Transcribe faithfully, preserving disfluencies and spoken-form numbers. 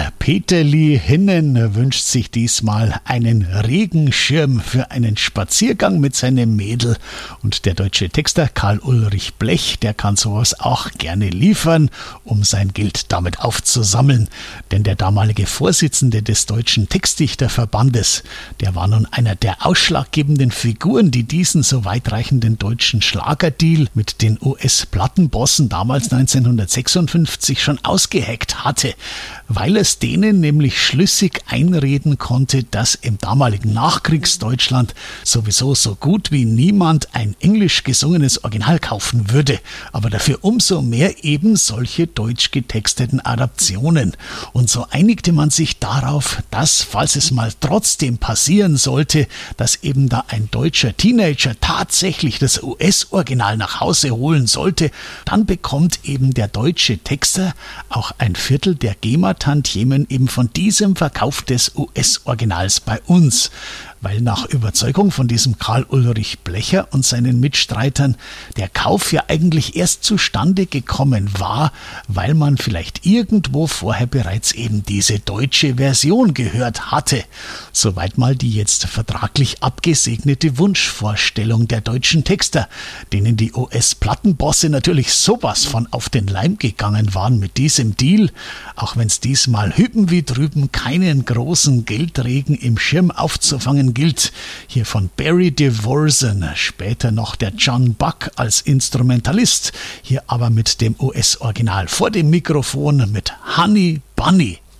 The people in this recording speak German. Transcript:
Der Peterli Hinnen wünscht sich diesmal einen Regenschirm für einen Spaziergang mit seinem Mädel. Und der deutsche Texter Karl Ulrich Blech, der kann sowas auch gerne liefern, um sein Geld damit aufzusammeln. Denn der damalige Vorsitzende des Deutschen Textdichterverbandes, der war nun einer der ausschlaggebenden Figuren, die diesen so weitreichenden deutschen Schlagerdeal mit den U S-Plattenbossen damals neunzehnhundertsechsundfünfzig schon ausgeheckt hatte, weil es denen nämlich schlüssig einreden konnte, dass im damaligen Nachkriegsdeutschland sowieso so gut wie niemand ein englisch gesungenes Original kaufen würde, aber dafür umso mehr eben solche deutsch getexteten Adaptionen. Und so einigte man sich darauf, dass, falls es mal trotzdem passieren sollte, dass eben da ein deutscher Teenager tatsächlich das U S-Original nach Hause holen sollte, dann bekommt eben der deutsche Texter auch ein Viertel der GEMA-Tantiemen eben von diesem Verkauf des U S-Originals bei uns. Weil nach Überzeugung von diesem Karl Ulrich Blecher und seinen Mitstreitern der Kauf ja eigentlich erst zustande gekommen war, weil man vielleicht irgendwo vorher bereits eben diese deutsche Version gehört hatte. Soweit mal die jetzt vertraglich abgesegnete Wunschvorstellung der deutschen Texter, denen die U S-Plattenbosse natürlich sowas von auf den Leim gegangen waren mit diesem Deal, auch wenn es diesmal hüben wie drüben keinen großen Geldregen im Schirm aufzufangen gilt. Hier von Barry DeVorson, später noch der John Buck als Instrumentalist, hier aber mit dem U S-Original vor dem Mikrofon mit Honey Bunny.